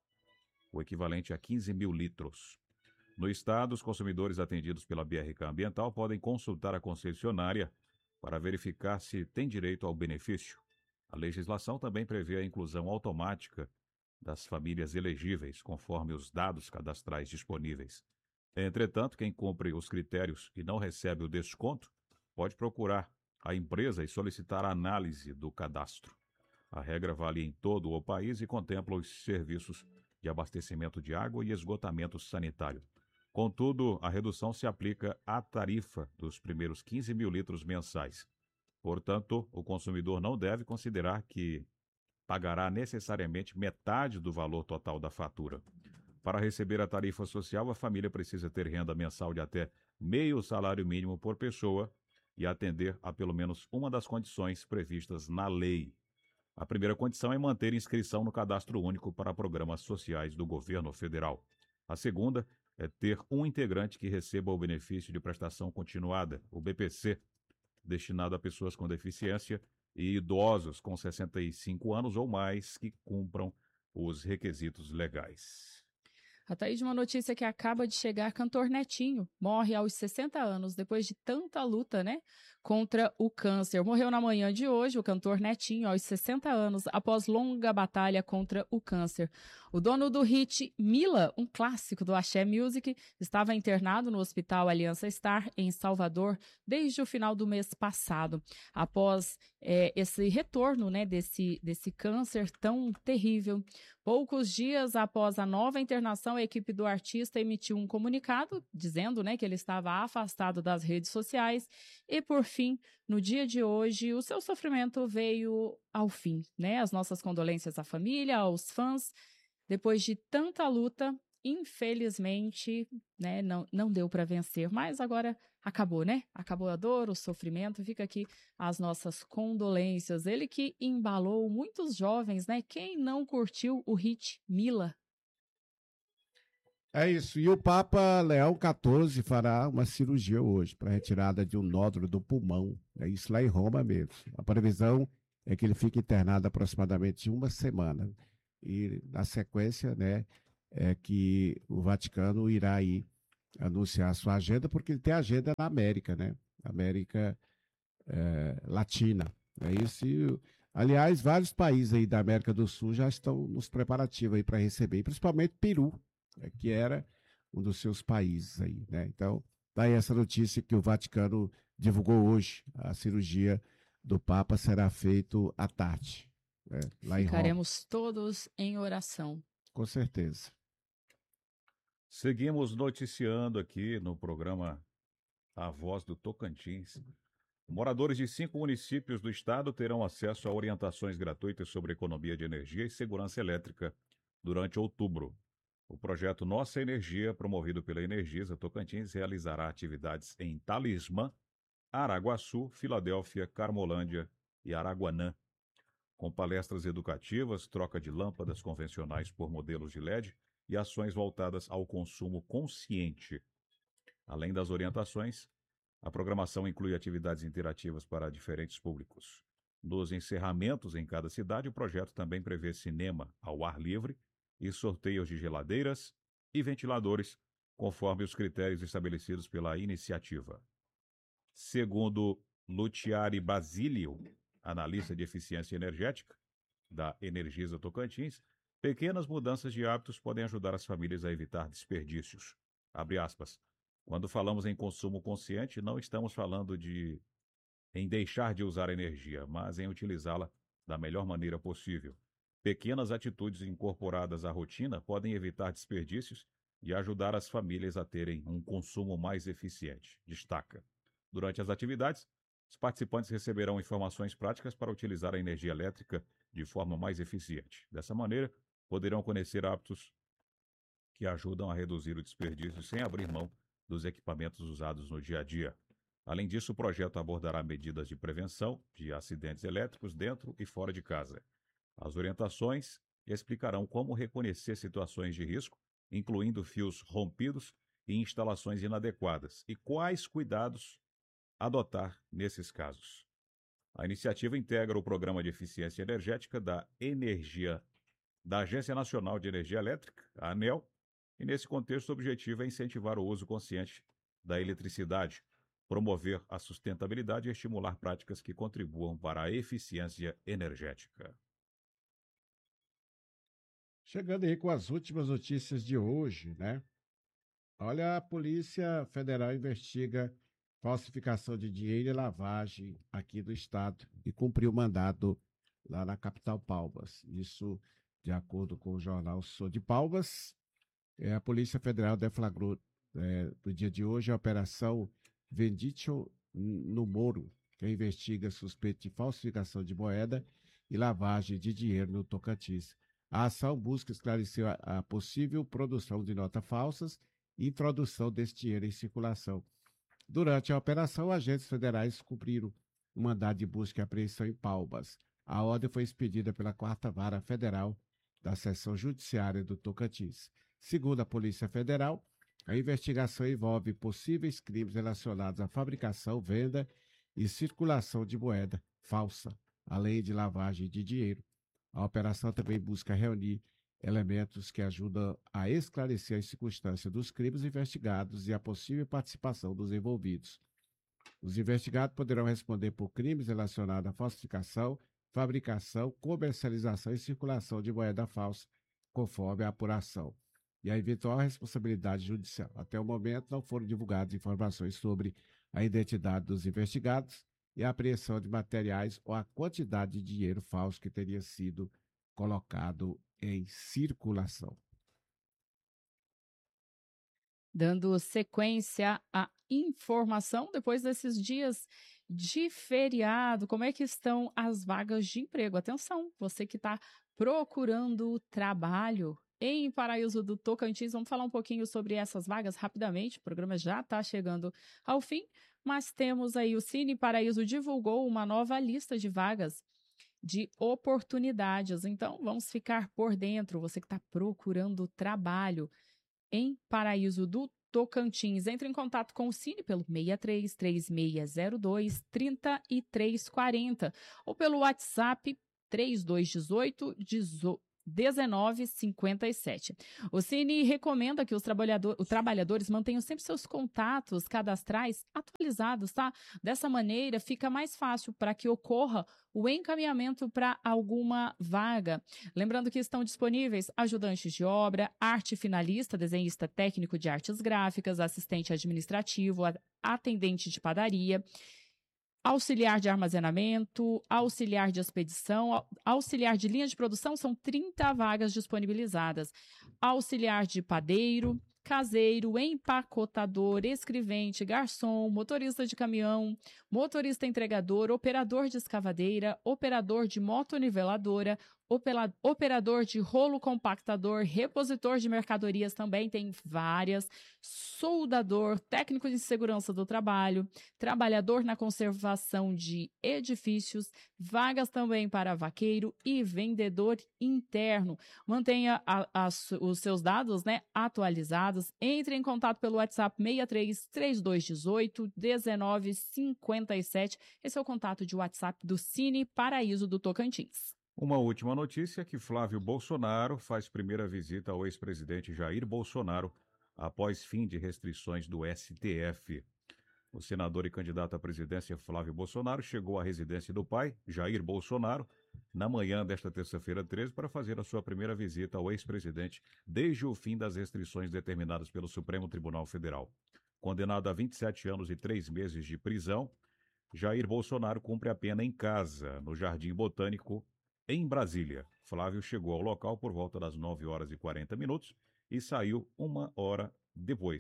o equivalente a quinze mil litros. No estado, os consumidores atendidos pela B R K Ambiental podem consultar a concessionária para verificar se tem direito ao benefício. A legislação também prevê a inclusão automática das famílias elegíveis, conforme os dados cadastrais disponíveis. Entretanto, quem cumpre os critérios e não recebe o desconto pode procurar a empresa e solicitar a análise do cadastro. A regra vale em todo o país e contempla os serviços de abastecimento de água e esgotamento sanitário. Contudo, a redução se aplica à tarifa dos primeiros quinze mil litros mensais. Portanto, o consumidor não deve considerar que pagará necessariamente metade do valor total da fatura. Para receber a tarifa social, a família precisa ter renda mensal de até meio salário mínimo por pessoa e atender a pelo menos uma das condições previstas na lei. A primeira condição é manter inscrição no Cadastro Único para Programas Sociais do Governo Federal. A segunda é ter um integrante que receba o benefício de prestação continuada, o B P C, destinado a pessoas com deficiência e idosos com sessenta e cinco anos ou mais que cumpram os requisitos legais. Até aí de uma notícia que acaba de chegar, cantor Netinho morre aos sessenta anos, depois de tanta luta, né, contra o câncer. Morreu na manhã de hoje o cantor Netinho, aos sessenta anos, após longa batalha contra o câncer. O dono do hit Mila, um clássico do Axé Music, estava internado no Hospital Aliança Star, em Salvador, desde o final do mês passado. Após é, esse retorno, né, desse, desse câncer tão terrível, poucos dias após a nova internação, a equipe do artista emitiu um comunicado dizendo, né, que ele estava afastado das redes sociais e, por fim, no dia de hoje, o seu sofrimento veio ao fim, né? As nossas condolências à família, aos fãs. Depois de tanta luta, infelizmente, né, não, não deu para vencer, mas agora acabou, né? Acabou a dor, o sofrimento, fica aqui as nossas condolências. Ele que embalou muitos jovens, né? Quem não curtiu o hit Mila? É isso. E o Papa Leão quatorze fará uma cirurgia hoje para retirada de um nódulo do pulmão. É isso lá em Roma mesmo. A previsão é que ele fique internado aproximadamente uma semana. E na sequência, né, é que o Vaticano irá aí anunciar a sua agenda, porque ele tem agenda na América, né? América é, Latina. É isso. E, aliás, vários países aí da América do Sul já estão nos preparativos aí para receber, principalmente Peru, que era um dos seus países aí, né? Então, daí essa notícia que o Vaticano divulgou hoje. A cirurgia do Papa será feita à tarde, né? Lá Ficaremos em Roma. todos em oração. Com certeza. Seguimos noticiando aqui no programa A Voz do Tocantins. Moradores de cinco municípios do estado terão acesso a orientações gratuitas sobre economia de energia e segurança elétrica durante outubro. O projeto Nossa Energia, promovido pela Energisa Tocantins, realizará atividades em Talismã, Araguaçu, Filadélfia, Carmolândia e Araguanã, com palestras educativas, troca de lâmpadas convencionais por modelos de L E D e ações voltadas ao consumo consciente. Além das orientações, a programação inclui atividades interativas para diferentes públicos. Nos encerramentos em cada cidade, o projeto também prevê cinema ao ar livre e sorteios de geladeiras e ventiladores, conforme os critérios estabelecidos pela iniciativa. Segundo Lutiari Basílio, analista de eficiência energética da Energisa Tocantins, pequenas mudanças de hábitos podem ajudar as famílias a evitar desperdícios. Abre aspas. Quando falamos em consumo consciente, não estamos falando de em deixar de usar energia, mas em utilizá-la da melhor maneira possível. Pequenas atitudes incorporadas à rotina podem evitar desperdícios e ajudar as famílias a terem um consumo mais eficiente, destaca. Durante as atividades, os participantes receberão informações práticas para utilizar a energia elétrica de forma mais eficiente. Dessa maneira, poderão conhecer hábitos que ajudam a reduzir o desperdício sem abrir mão dos equipamentos usados no dia a dia. Além disso, o projeto abordará medidas de prevenção de acidentes elétricos dentro e fora de casa. As orientações explicarão como reconhecer situações de risco, incluindo fios rompidos e instalações inadequadas, e quais cuidados adotar nesses casos. A iniciativa integra o Programa de Eficiência Energética da Energia da Agência Nacional de Energia Elétrica, a ANEEL, e nesse contexto o objetivo é incentivar o uso consciente da eletricidade, promover a sustentabilidade e estimular práticas que contribuam para a eficiência energética. Chegando aí com as últimas notícias de hoje, né? Olha, a Polícia Federal investiga falsificação de dinheiro e lavagem aqui do estado e cumpriu mandado lá na capital Palmas. Isso de acordo com o jornal Sou de Palmas. É, a Polícia Federal deflagrou é, no dia de hoje a Operação Venditio no Moro, que investiga suspeito de falsificação de moeda e lavagem de dinheiro no Tocantins. A ação busca esclarecer a, a possível produção de notas falsas e introdução desse dinheiro em circulação. Durante a operação, agentes federais cumpriram o mandado de busca e apreensão em Palmas. A ordem foi expedida pela quarta Vara Federal da Seção Judiciária do Tocantins. Segundo a Polícia Federal, a investigação envolve possíveis crimes relacionados à fabricação, venda e circulação de moeda falsa, além de lavagem de dinheiro. A operação também busca reunir elementos que ajudam a esclarecer as circunstâncias dos crimes investigados e a possível participação dos envolvidos. Os investigados poderão responder por crimes relacionados à falsificação, fabricação, comercialização e circulação de moeda falsa, conforme a apuração, e a eventual responsabilidade judicial. Até o momento, não foram divulgadas informações sobre a identidade dos investigados e a apreensão de materiais ou a quantidade de dinheiro falso que teria sido colocado em circulação. Dando sequência à informação, depois desses dias de feriado, como é que estão as vagas de emprego? Atenção, você que está procurando trabalho em Paraíso do Tocantins, vamos falar um pouquinho sobre essas vagas rapidamente, o programa já está chegando ao fim, mas temos aí o Cine Paraíso divulgou uma nova lista de vagas de oportunidades, então vamos ficar por dentro, você que está procurando trabalho. em Paraíso do Tocantins. Entre em contato com o Cine pelo seis três três seis zero dois três três quatro zero ou pelo WhatsApp três dois um oito dezenove cinquenta e sete. O Cine recomenda que os trabalhador, os trabalhadores mantenham sempre seus contatos cadastrais atualizados, tá? Dessa maneira, fica mais fácil para que ocorra o encaminhamento para alguma vaga. Lembrando que estão disponíveis ajudantes de obra, arte finalista, desenhista técnico de artes gráficas, assistente administrativo, atendente de padaria, auxiliar de armazenamento, auxiliar de expedição, auxiliar de linha de produção, são trinta vagas disponibilizadas. Auxiliar de padeiro, caseiro, empacotador, escrevente, garçom, motorista de caminhão, motorista entregador, operador de escavadeira, operador de motoniveladora, opera- operador de rolo compactador, repositor de mercadorias, também tem várias, soldador, técnico de segurança do trabalho, trabalhador na conservação de edifícios, vagas também para vaqueiro e vendedor interno. Mantenha a, a, os seus dados, né, atualizados. Entre em contato pelo WhatsApp seis três três dois um oito dezenove cinquenta e sete. Esse é o contato de WhatsApp do Cine Paraíso do Tocantins. Uma última notícia é que Flávio Bolsonaro faz primeira visita ao ex-presidente Jair Bolsonaro após fim de restrições do S T F. O senador e candidato à presidência Flávio Bolsonaro chegou à residência do pai, Jair Bolsonaro, na manhã desta terça-feira treze para fazer a sua primeira visita ao ex-presidente desde o fim das restrições determinadas pelo Supremo Tribunal Federal. Condenado a vinte e sete anos e três meses de prisão, Jair Bolsonaro cumpre a pena em casa, no Jardim Botânico, em Brasília. Flávio chegou ao local por volta das nove horas e quarenta minutos e saiu uma hora depois.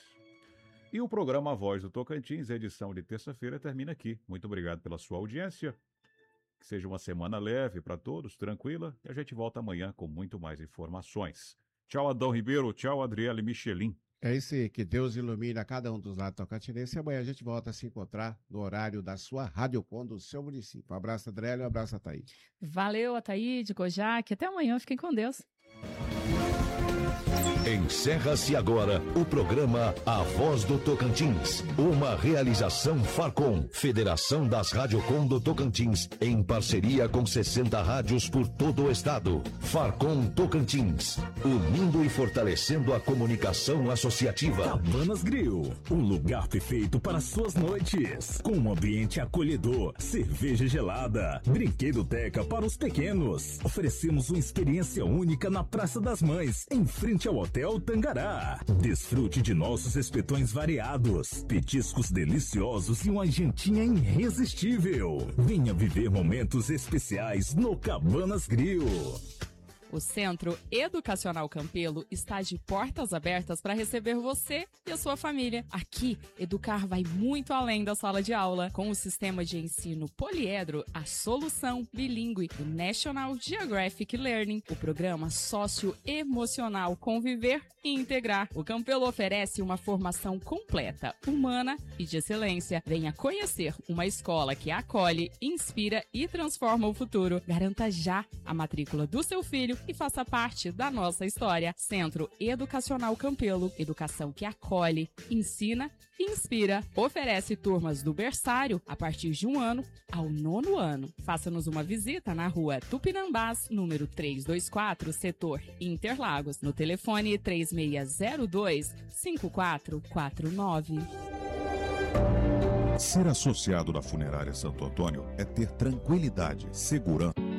E o programa A Voz do Tocantins, edição de terça-feira, termina aqui. Muito obrigado pela sua audiência. Que seja uma semana leve para todos, tranquila, e a gente volta amanhã com muito mais informações. Tchau, Adão Ribeiro. Tchau, Adriele Michelin. É isso aí, que Deus ilumine a cada um dos lados tocantinenses. E amanhã a gente volta a se encontrar no horário da sua Rádio Com do seu município. Um abraço, Adriele, um abraço, Ataíde. Valeu, Ataíde, Kojak. Até amanhã, fiquem com Deus. Encerra-se agora o programa A Voz do Tocantins, uma realização Farcom, Federação das Radiocom do Tocantins, em parceria com sessenta rádios por todo o estado. Farcom Tocantins, unindo e fortalecendo a comunicação associativa. Cabanas Grill, um lugar perfeito para suas noites, com um ambiente acolhedor, cerveja gelada, brinquedoteca para os pequenos. Oferecemos uma experiência única na Praça das Mães, em frente ao Hotel Tangará. Desfrute de nossos espetões variados, petiscos deliciosos e uma jantinha irresistível. Venha viver momentos especiais no Cabanas Grill. O Centro Educacional Campelo está de portas abertas para receber você e a sua família. Aqui, educar vai muito além da sala de aula. Com o sistema de ensino poliedro, a solução bilíngue do National Geographic Learning, o programa socioemocional Conviver e Integrar. O Campelo oferece uma formação completa, humana e de excelência. Venha conhecer uma escola que acolhe, inspira e transforma o futuro. Garanta já a matrícula do seu filho e faça parte da nossa história. Centro Educacional Campelo, educação que acolhe, ensina e inspira. Oferece turmas do berçário a partir de um ano ao nono ano. Faça-nos uma visita na rua Tupinambás, número trezentos e vinte e quatro, setor Interlagos, no telefone três seis zero dois, cinco quatro quatro nove. Ser associado da Funerária Santo Antônio é ter tranquilidade, segurança.